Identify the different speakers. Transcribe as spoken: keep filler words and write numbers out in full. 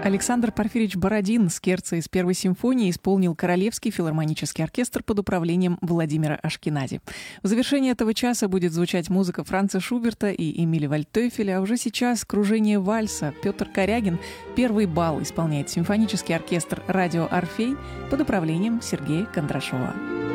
Speaker 1: Александр Порфирьевич Бородин скерцо из первой симфонии исполнил Королевский филармонический оркестр под управлением Владимира Ашкенази. В завершении этого часа будет звучать музыка Франца Шуберта и Эмиля Вальтёфеля, а уже сейчас кружение вальса. Петр Корягин первый бал исполняет симфонический оркестр «Радио Орфей» под управлением Сергея Кондрашова.